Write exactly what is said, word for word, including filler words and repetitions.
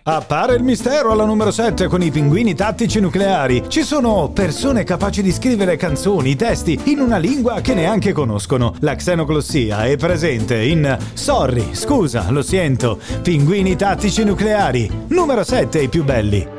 Appare il mistero alla numero sette con i pinguini tattici nucleari. Ci sono persone capaci di scrivere canzoni, testi in una lingua che neanche conoscono. La xenoclossia è presente in Sorry, scusa, lo sento. Pinguini tattici nucleari. Numero sette, i più belli.